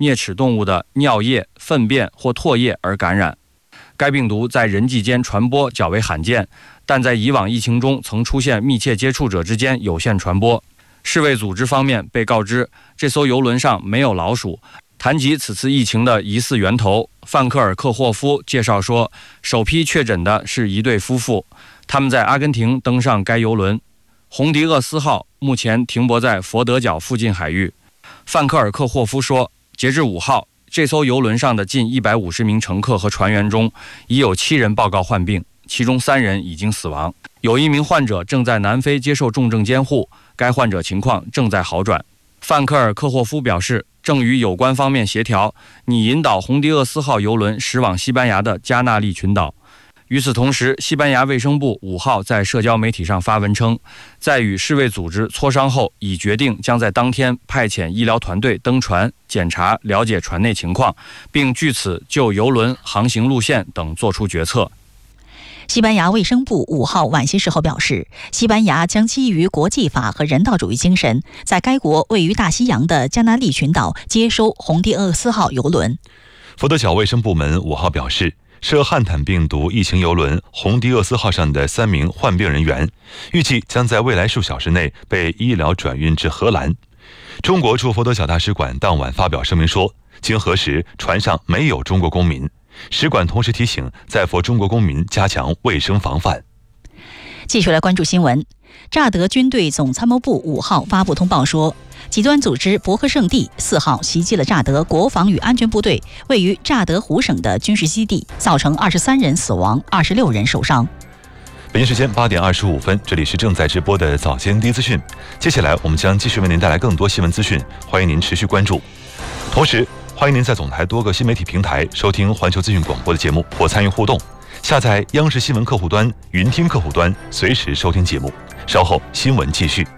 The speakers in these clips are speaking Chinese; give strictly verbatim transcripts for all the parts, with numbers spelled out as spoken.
啮齿动物的尿液、粪便或唾液而感染。该病毒在人际间传播较为罕见，但在以往疫情中曾出现密切接触者之间有限传播。世卫组织方面被告知，这艘邮轮上没有老鼠。谈及此次疫情的疑似源头，范克尔克霍夫介绍说，首批确诊的是一对夫妇，他们在阿根廷登上该邮轮。红迪厄斯号目前停泊在佛得角附近海域。范克尔克霍夫说，截至五号，这艘邮轮上的近一百五十名乘客和船员中，已有七人报告患病，其中三人已经死亡。有一名患者正在南非接受重症监护，该患者情况正在好转。范克尔克霍夫表示，正与有关方面协调，拟引导红迪厄斯号邮轮驶往西班牙的加那利群岛。与此同时，西班牙卫生部五号在社交媒体上发文称，在与世卫组织磋商后，已决定将在当天派遣医疗团队登船检查了解船内情况，并据此就邮轮航行路线等作出决策。 西班牙卫生部五号晚些时候表示，西班牙将基于国际法和人道主义精神，在该国位于大西洋的加那利群岛接收红迪厄斯号邮轮。 佛得角卫生部门五号表示，涉汉坦病毒疫情邮轮红迪厄斯号上的三名患病人员，预计将在未来数小时内被医疗转运至荷兰。中国驻佛得角大使馆当晚发表声明说，经核实，船上没有中国公民。使馆同时提醒在佛中国公民加强卫生防范。 继续来关注新闻。乍得军队总参谋部五号发布通报说，极端组织博克圣地四号袭击了乍得国防与安全部队位于乍得湖省的军事基地，造成二十三人死亡，二十六人受伤。 北京时间八点二十五分，这里是正在直播的早间第一资讯。接下来我们将继续为您带来更多新闻资讯，欢迎您持续关注。同时，欢迎您在总台多个新媒体平台收听环球资讯广播的节目或参与互动，下载央视新闻客户端、云听客户端，随时收听节目。稍后新闻继续。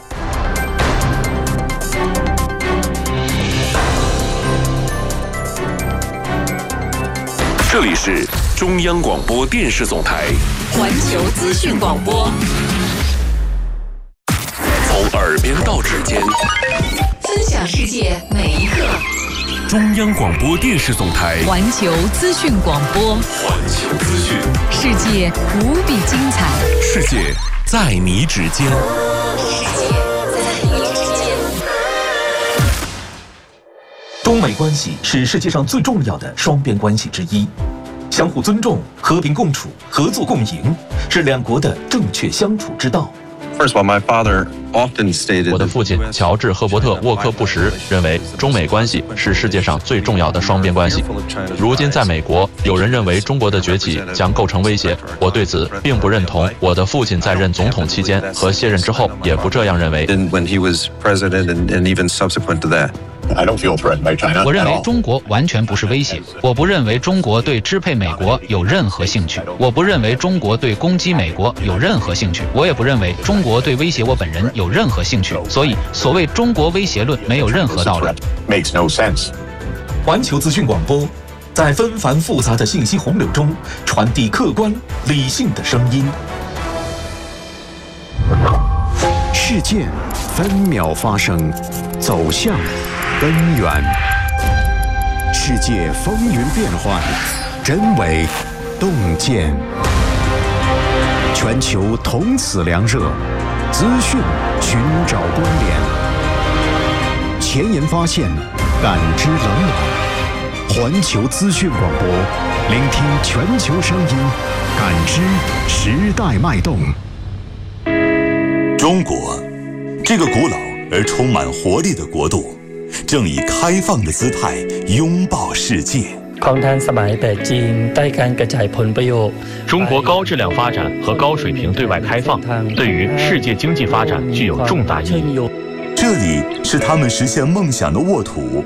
这里是中央广播电视总台环球资讯广播， 从耳边到指尖， 分享世界每一刻。 中央广播电视总台环球资讯广播， 环球资讯， 世界无比精彩， 世界在你指尖， 世界在你指尖。 中美关系是世界上最重要的双边关系之一，相互尊重、和平共处、合作共赢是两国的正确相处之道。 First of all, my father often stated 我的父亲乔治·赫伯特·沃克布什认为，中美关系是世界上最重要的双边关系。如今在美国，有人认为中国的崛起将构成威胁，我对此并不认同。我的父亲在任总统期间和卸任之后也不这样认为。 when he was president and, and even subsequent to that. I don't feel threatened by China. 我认为中国完全不是威胁。我不认为中国对支配美国有任何兴趣。我不认为中国对攻击美国有任何兴趣。我也不认为中国对威胁我本人有任何兴趣。所以，所谓中国威胁论没有任何道理。 Makes no sense. 环球资讯广播，在纷繁复杂的信息洪流中，传递客观理性的声音。 事件分秒发生，走向根源。世界风云变幻，真伪洞见。全球同此凉热，资讯寻找关联。前沿发现，感知冷暖。环球资讯广播，聆听全球声音，感知时代脉动。 中国，这个古老而充满活力的国度，正以开放的姿态拥抱世界。 中国高质量发展和高水平对外开放，对于世界经济发展具有重大意义。 这里是他们实现梦想的沃土。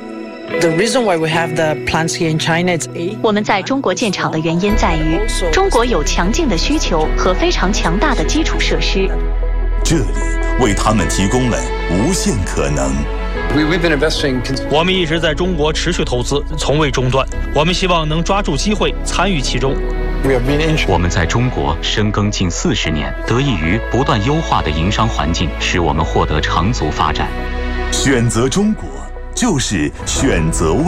我们在中国建厂的原因在于，中国有强劲的需求和非常强大的基础设施。 这里为他们提供了无限可能。 我们一直在中国持续投资，从未中断。我们希望能抓住机会，参与其中。 我们在中国深耕近四十年，得益于不断优化的营商环境，使我们获得长足发展。 选择中国，就是选择未来。